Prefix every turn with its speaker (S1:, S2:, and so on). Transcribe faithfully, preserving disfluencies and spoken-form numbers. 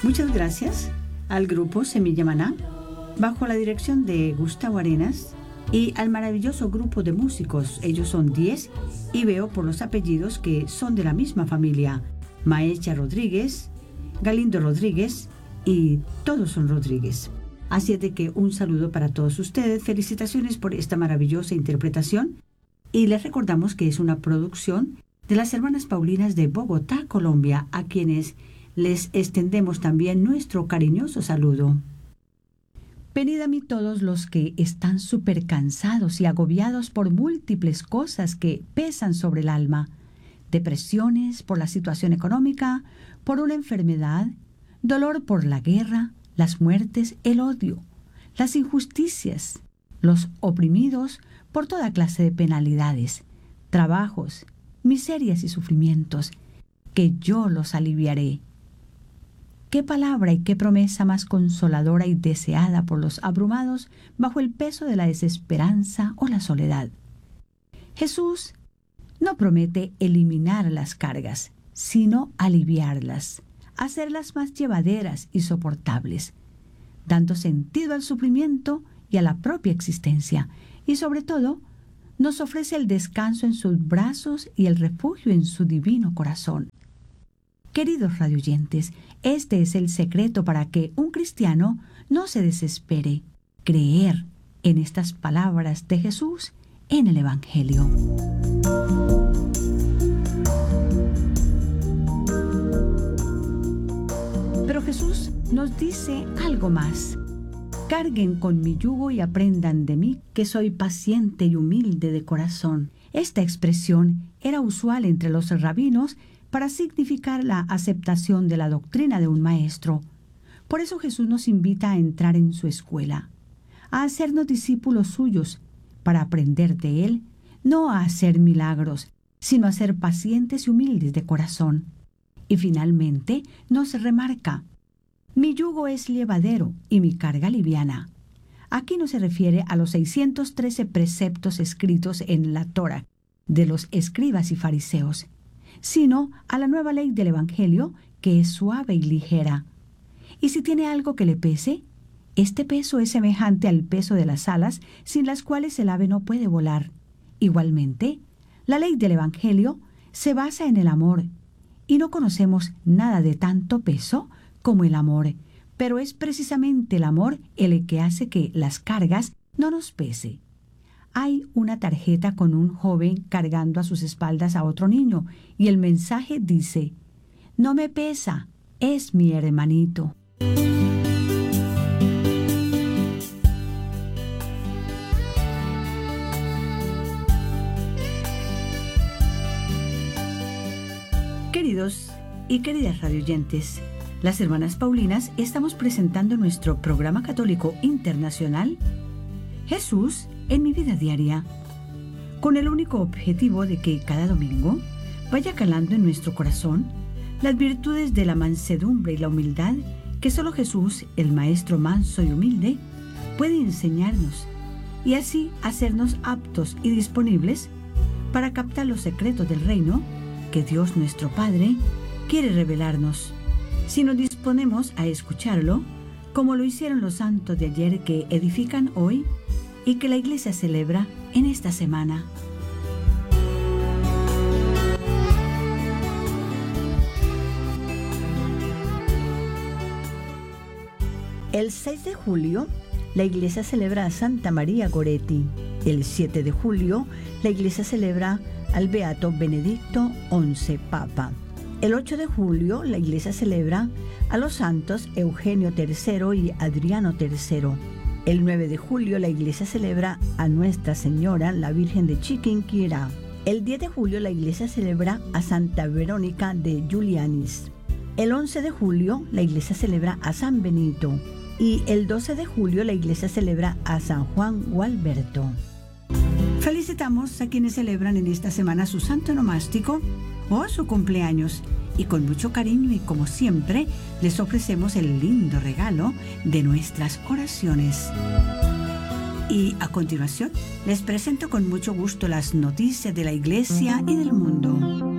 S1: Muchas gracias al grupo Semilla Maná, bajo la dirección de Gustavo Arenas, y al maravilloso grupo de músicos. Ellos son diez y veo por los apellidos que son de la misma familia: Maecha Rodríguez, Galindo Rodríguez, y todos son Rodríguez. Así es de que un saludo para todos ustedes, felicitaciones por esta maravillosa interpretación, y les recordamos que es una producción de las hermanas Paulinas de Bogotá, Colombia, a quienes les extendemos también nuestro cariñoso saludo. Venid a mí todos los que están súper cansados y agobiados por múltiples cosas que pesan sobre el alma: depresiones por la situación económica, por una enfermedad, dolor por la guerra, las muertes, el odio, las injusticias, los oprimidos por toda clase de penalidades, trabajos, miserias y sufrimientos, que yo los aliviaré. Qué palabra y qué promesa más consoladora y deseada por los abrumados bajo el peso de la desesperanza o la soledad. Jesús no promete eliminar las cargas, sino aliviarlas, hacerlas más llevaderas y soportables, dando sentido al sufrimiento y a la propia existencia, y sobre todo, nos ofrece el descanso en sus brazos y el refugio en su divino corazón. Queridos radioyentes, este es el secreto para que un cristiano no se desespere: creer en estas palabras de Jesús en el Evangelio. Pero Jesús nos dice algo más: carguen con mi yugo y aprendan de mí, que soy paciente y humilde de corazón. Esta expresión era usual entre los rabinos para significar la aceptación de la doctrina de un maestro. Por eso Jesús nos invita a entrar en su escuela, a hacernos discípulos suyos, para aprender de él, no a hacer milagros, sino a ser pacientes y humildes de corazón. Y finalmente nos remarca: mi yugo es llevadero y mi carga liviana. Aquí no se refiere a los seiscientos trece preceptos escritos en la Torá de los escribas y fariseos, sino a la nueva ley del Evangelio, que es suave y ligera. Y si tiene algo que le pese, este peso es semejante al peso de las alas, sin las cuales el ave no puede volar. Igualmente, la ley del Evangelio se basa en el amor, y no conocemos nada de tanto peso como el amor, pero es precisamente el amor el que hace que las cargas no nos pese. Hay una tarjeta con un joven cargando a sus espaldas a otro niño, y el mensaje dice: no me pesa, es mi hermanito. Queridos y queridas radioyentes, las hermanas Paulinas estamos presentando nuestro programa católico internacional Jesús en mi vida diaria, con el único objetivo de que cada domingo vaya calando en nuestro corazón las virtudes de la mansedumbre y la humildad que solo Jesús, el Maestro manso y humilde, puede enseñarnos, y así hacernos aptos y disponibles para captar los secretos del reino que Dios nuestro Padre quiere revelarnos, si nos disponemos a escucharlo, como lo hicieron los santos de ayer que edifican hoy y que la Iglesia celebra en esta semana. El seis de julio, la Iglesia celebra a Santa María Goretti. El siete de julio, la Iglesia celebra al Beato Benedicto once, Papa. El ocho de julio, la Iglesia celebra a los santos Eugenio tercero y Adriano tercero. El nueve de julio, la Iglesia celebra a Nuestra Señora, la Virgen de Chiquinquirá. El diez de julio, la Iglesia celebra a Santa Verónica de Giulianis. El once de julio, la Iglesia celebra a San Benito. Y el doce de julio, la Iglesia celebra a San Juan Gualberto. Felicitamos a quienes celebran en esta semana su santo nomástico o su cumpleaños, y con mucho cariño y como siempre les ofrecemos el lindo regalo de nuestras oraciones. Y a continuación les presento con mucho gusto las noticias de la Iglesia y del mundo.